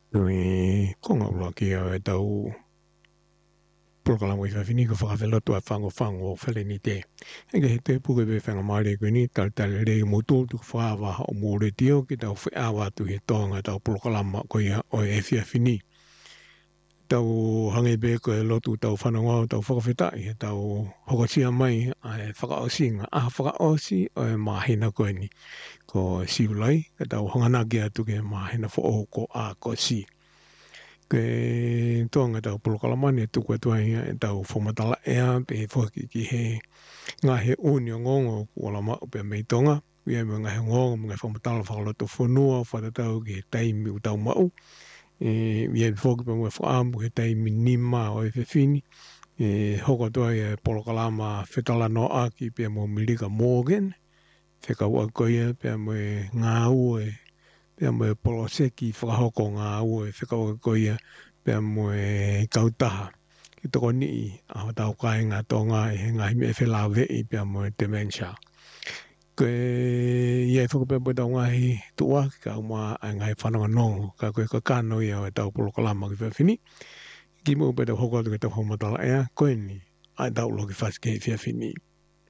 konga ula kia e tau programa i whawhini ko whakawhelotu a whango whale ni te. Enge he te puke pe whanga maare koe ni tale rei mo tōtu whaawaha o mōre tio ki tau whiawa tu he tonga tau programa ko ia o e whiawhini. Tau hange be ko e lotu tau whanonga tau whakawhetai he tau hokosia mai a e whakaosinga. A whakaosi o e mahina koe ni ko siulai e tau hanganaki atu ke mahina who ko a ko si. Ke tonga tau polokalamani e tuku atua ia e tau whamatala ea pe he whaki ki he ngā he uni o ngongo kuala mau pe mei tonga. Ia me ngā he ngongo mga whamatala whakaloto whanua whatatau ki he taimi u tau mau. Ia me whaki pe mga whaamu he taimi nima o e whiwhini. Hoko atua ia polokalama whetala no aki pe mo Milika Morgan. Whekau akoia pe mo ngā ue pea mo e poloseki whakahoko ngā ue whekau koia pea mo e kautaha ki toko nii a tau kai ngā tonga e he ngahi me whelau vei pea mo e dementia. Koe ia e whakapea po tau ngahi tua ki ka uma a ngahi whanonga nongo ka koe ka kano ia o e tau polokalama ki whiawhini. Ki mo pe tau hoko atu ke tau whamatala ea koe ni a tau lo ki whaske he whiawhini.